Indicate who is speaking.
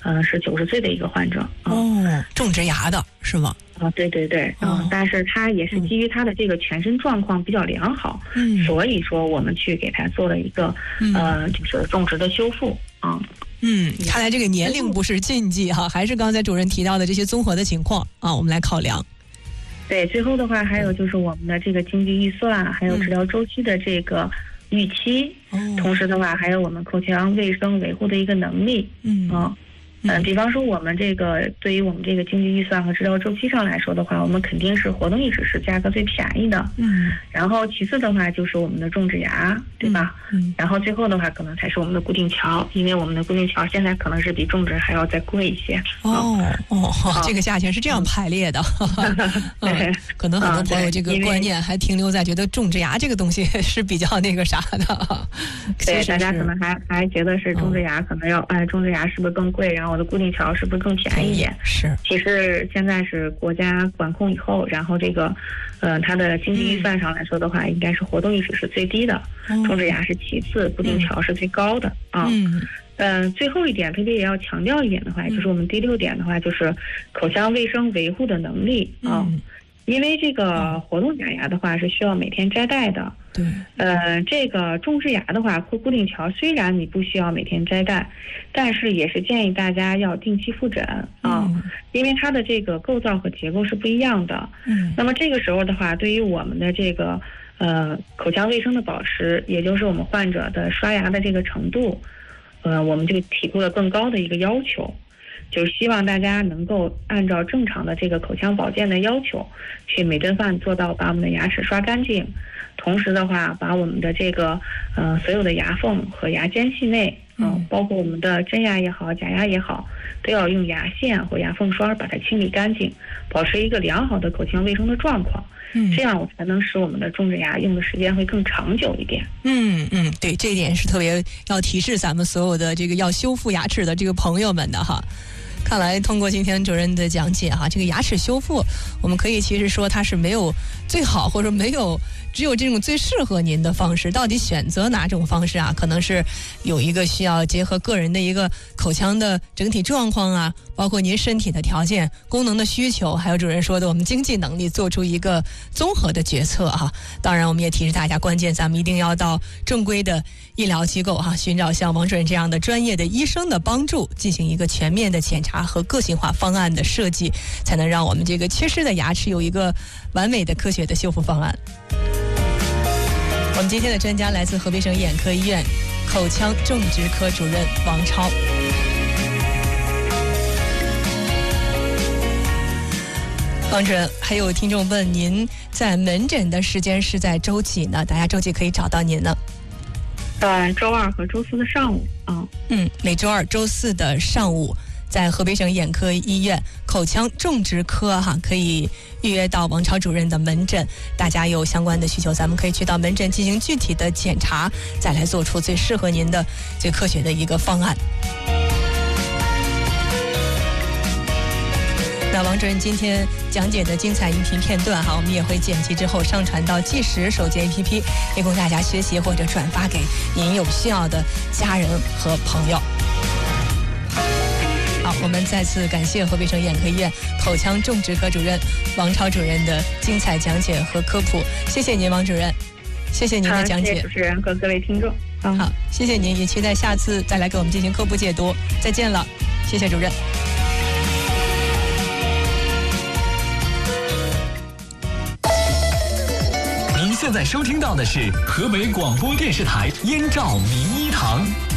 Speaker 1: 是90岁的一个患者。
Speaker 2: 种植牙的是吗？
Speaker 1: 对对对，但是他也是基于他的这个全身状况比较良好，所以说我们去给他做了一个就是种植的修复啊。
Speaker 2: 看来这个年龄不是禁忌哈，还是刚才主任提到的这些综合的情况啊，我们来考量。
Speaker 1: 对，最后的话还有就是我们的这个经济预算，还有治疗周期的这个预期，同时的话还有我们口腔卫生维护的一个能力，比方说我们这个对于我们这个经济预算和治疗周期上来说的话，我们肯定是活动义齿是价格最便宜的，然后其次的话就是我们的种植牙，对吧？然后最后的话可能才是我们的固定桥，因为我们的固定桥现在可能是比种植还要再贵一些。
Speaker 2: 这个价钱是这样排列的。可能很多朋友这个观念还停留在觉得种植牙这个东西是比较那个啥的。
Speaker 1: 对，大家可能还觉得是种植牙可能要种植牙是不是更贵，然后我的固定桥是不是更便宜一点？
Speaker 2: 是，
Speaker 1: 其实现在是国家管控以后，然后这个，它的经济预算上来说的话，应该是活动义齿是最低的，种植牙是其次，固定桥是最高的啊。最后一点特别也要强调一点的话，就是我们第6点的话，就是口腔卫生维护的能力啊。因为这个活动假牙的话是需要每天摘戴的。
Speaker 2: 对。
Speaker 1: 这个种植牙的话或固定桥，虽然你不需要每天摘戴，但是也是建议大家要定期复诊啊，因为它的这个构造和结构是不一样的。那么这个时候的话，对于我们的这个口腔卫生的保持，也就是我们患者的刷牙的这个程度，我们就提出了更高的一个要求。就是希望大家能够按照正常的这个口腔保健的要求，去每顿饭做到把我们的牙齿刷干净，同时的话，把我们的这个所有的牙缝和牙间隙内，包括我们的真牙也好、假牙也好，都要用牙线或牙缝刷把它清理干净，保持一个良好的口腔卫生的状况。这样我才能使我们的种植牙用的时间会更长久一点。
Speaker 2: 对，这一点是特别要提示咱们所有的这个要修复牙齿的这个朋友们的哈。看来通过今天主任的讲解哈，这个牙齿修复，我们可以其实说它是没有最好，或者没有只有这种最适合您的方式。到底选择哪种方式啊？可能是有一个需要结合个人的一个口腔的整体状况啊，包括您身体的条件、功能的需求，还有主任说的我们经济能力，做出一个综合的决策哈。当然，我们也提示大家，关键咱们一定要到正规的医疗机构哈，寻找像王主任这样的专业的医生的帮助，进行一个全面的检查和个性化方案的设计，才能让我们这个缺失的牙齿有一个完美的科学的修复方案。我们今天的专家来自河北省眼科医院口腔种植科主任王超。王主任，还有听众问您在门诊的时间是在周几呢？大家周几可以找到您呢？
Speaker 1: 周2和周4的上午
Speaker 2: 每周2、周4的上午，在河北省眼科医院口腔种植科哈，可以预约到王超主任的门诊。大家有相关的需求，咱们可以去到门诊进行具体的检查，再来做出最适合您的、最科学的一个方案。那王主任今天讲解的精彩音频片段哈，我们也会剪辑之后上传到即时手机 APP， 也供大家学习或者转发给您有需要的家人和朋友。好，我们再次感谢河北省眼科医院口腔种植科主任王超主任的精彩讲解和科普，谢谢您，王主任，谢谢您的讲解。
Speaker 1: 谢谢主持人和各位听众。
Speaker 2: 好，谢谢您，也期待下次再来给我们进行科普解读。再见了，谢谢主任。
Speaker 3: 您现在收听到的是河北广播电视台燕赵名医堂。